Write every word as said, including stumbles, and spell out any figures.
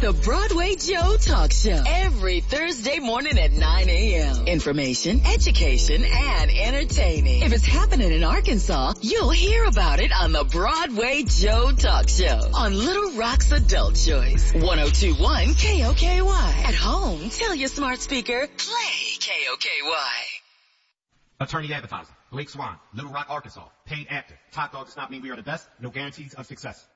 The Broadway Joe Talk Show. Every Thursday morning at nine a.m. Information, education, and entertaining. If it's happening in Arkansas, you'll hear about it on the Broadway Joe Talk Show on Little Rock's Adult Choice. one oh two point one K O K Y. At home, tell your smart speaker, play K O K Y. Attorney advertising. Blake Swan, Little Rock, Arkansas. Paid actor. Top dog does not mean we are the best. No guarantees of success.